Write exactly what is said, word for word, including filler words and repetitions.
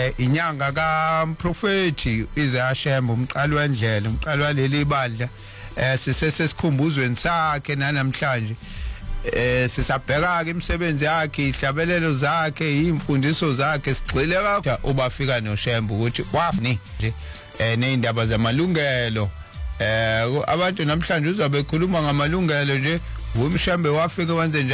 inyanga kaMphrofethi iZashembe umqali wendlela umqali waleli bandla eh sisesesikhumbuzo sakhe nanamhlanje eh sisabheka ke imisebenzi yakhe ihlabelelo zakhe imfundiso zakhe sigxile kakhulu ubafika noShembe ukuthi wafni nje eh neindaba zamalungelo eh abantu namhlanje uzabe ekhuluma ngamalungelo nje uMshembe wafika wenze